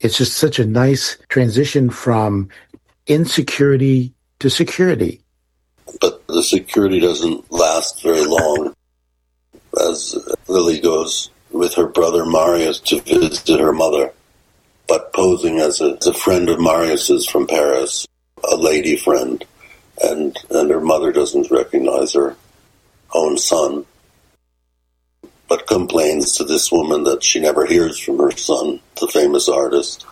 it's just such a nice transition from insecurity to security. But the security doesn't last very long, as Lily goes with her brother Marius to visit her mother, but posing as a friend of Marius's from Paris, a lady friend, and her mother doesn't recognize her own son, but complains to this woman that she never hears from her son, the famous artist,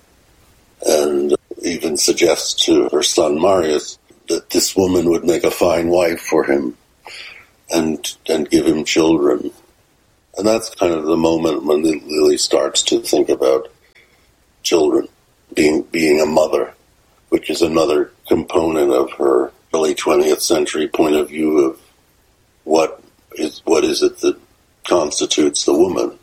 and even suggests to her son Marius that this woman would make a fine wife for him and give him children. And that's kind of the moment when Lily starts to think about children, being a mother, which is another component of her early 20th century point of view of what is it that constitutes the woman.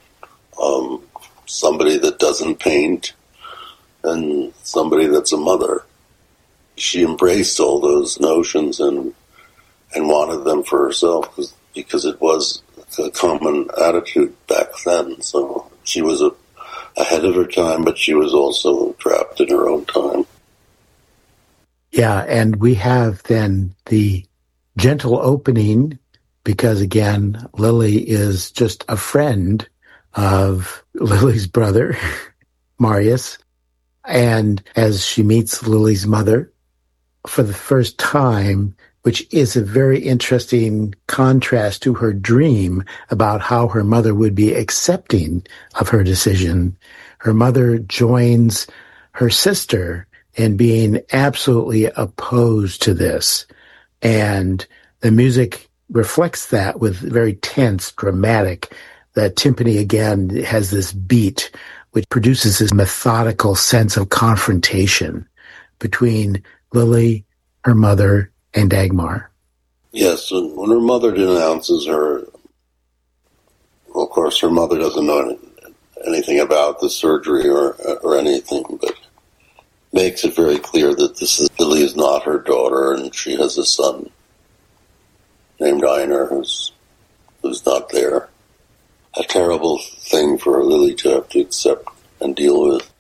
Somebody that doesn't paint and somebody that's a mother. She embraced all those notions and wanted them for herself because it was a common attitude back then. So she was ahead of her time, but she was also trapped in her own time. Yeah, and we have then the gentle opening because, again, Lily is just a friend of Lily's brother, Marius. And as she meets Lily's mother for the first time, which is a very interesting contrast to her dream about how her mother would be accepting of her decision, her mother joins her sister in being absolutely opposed to this. And the music reflects that with very tense, dramatic. The timpani, again, has this beat, which produces this methodical sense of confrontation between Lily, her mother, and Dagmar. Yes, and when her mother denounces her, well, of course, her mother doesn't know anything about the surgery or anything, but makes it very clear that Lily is not her daughter, and she has a son named Einar who's not there. A terrible thing for Lily to have to accept and deal with.